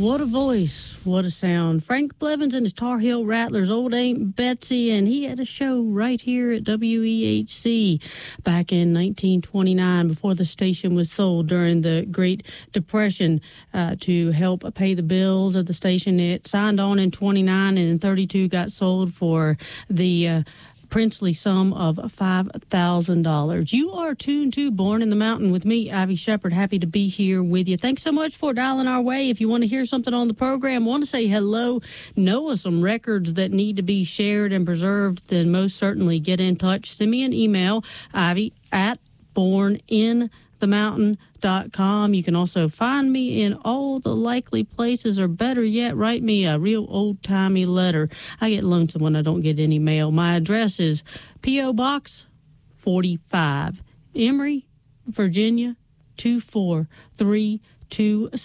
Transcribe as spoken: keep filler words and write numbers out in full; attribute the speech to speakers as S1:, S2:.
S1: What a voice. What a sound. Frank Blevins and his Tar Heel Rattlers, Old Aunt Betsy, and he had a show right here at W E H C back in nineteen twenty-nine before the station was sold during the Great Depression uh, to help pay the bills of the station. It signed on in twenty-nine and in thirty-two got sold for the uh, princely sum of five thousand dollars. You are tuned to Born in the Mountain with me, Ivy Shepard. Happy to be here with you. Thanks so much for dialing our way. If you want to hear something on the program, want to say hello, know of some records that need to be shared and preserved, then most certainly get in touch. Send me an email, Ivy at born in the mountain dot com. You can also find me in all the likely places, or better yet, write me a real old-timey letter. I get lonesome when I don't get any mail. My address is P O. Box forty-five, Emory, Virginia two four three two